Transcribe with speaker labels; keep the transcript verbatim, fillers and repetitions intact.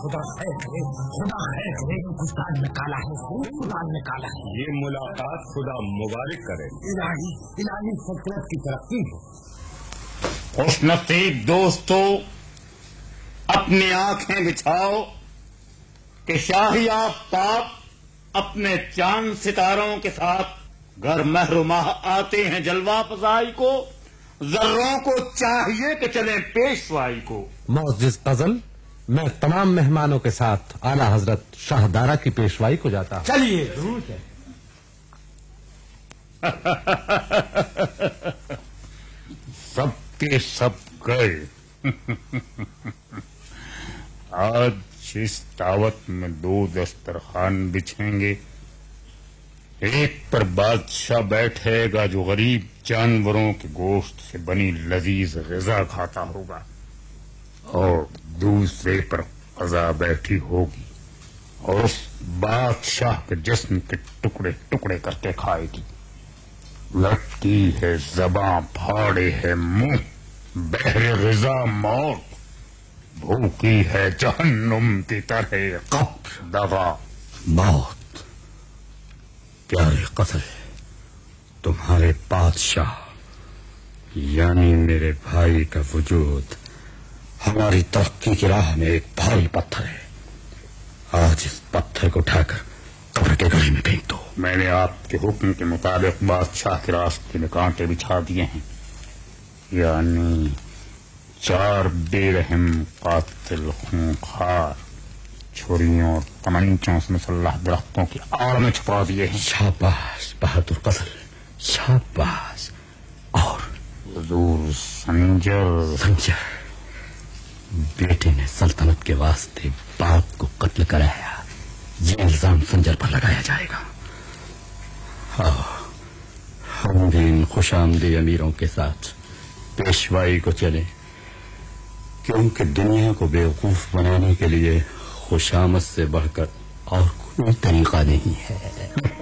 Speaker 1: خدا خیر کرے، خدا خیر کرے، کچھ دان نکالا ہے، خوب دان نکالا ہے۔
Speaker 2: یہ ملاقات خدا مبارک کرے۔
Speaker 1: الہی الہی فطرت کی ترقی ہے۔
Speaker 3: خوش نصیب دوستو، اپنی آنکھیں بچھاؤ کہ شاہی آفتاب اپنے چاند ستاروں کے ساتھ گھر مہر و ماہ آتے ہیں جلوہ فزائی کو، ذروں کو چاہیے کہ چلیں پیشوائی کو۔
Speaker 4: معزز فضل، میں تمام مہمانوں کے ساتھ اعلی حضرت شاہدارہ کی پیشوائی کو جاتا ہوں۔
Speaker 1: چلیے ضرور ہے۔
Speaker 3: سب کے سب گئے۔ آج اس دعوت میں دو دسترخوان بچھیں گے، ایک پر بادشاہ بیٹھے گا جو غریب جانوروں کے گوشت سے بنی لذیذ غذا کھاتا ہوگا، اور دوسرے پر قضا بیٹھی ہوگی اور اس بادشاہ کے جسم کے ٹکڑے ٹکڑے کر کے کھائے گی۔ لٹکی ہے زباں، پھاڑے ہے منہ، بہر غذا موت، بھوکی ہے جہنم کی طرح قبر دغا۔
Speaker 5: موت، پیارے قتل، تمہارے بادشاہ یعنی میرے بھائی کا وجود ہماری ترقی کی راہ میں ایک بھاری پتھر ہے۔ آج اس پتھر کو اٹھا کر قبر کے گڑھے میں پھینک دو۔
Speaker 3: میں نے آپ کے حکم کے مطابق بادشاہ کے راستے میں کانٹے بچھا دیے ہیں، یعنی چار بے رحم قاتل خونخوار چھریوں اور تمنچوں سے مسلح درختوں کی آڑ میں چھپا دیے ہیں۔
Speaker 5: شاباش بہادر قتل، شاباش۔ اور
Speaker 3: حضور سنجر
Speaker 5: سنجر، بیٹے نے سلطنت کے واسطے باپ کو قتل کرایا، یہ الزام سنجر پر لگایا جائے گا۔ ہاں، ہم بھی ان خوش آمدید امیروں کے ساتھ پیشوائی کو چلیں، کیونکہ دنیا کو بیوقوف بنانے کے لیے خوشامد سے بڑھ کر اور کوئی طریقہ نہیں ہے۔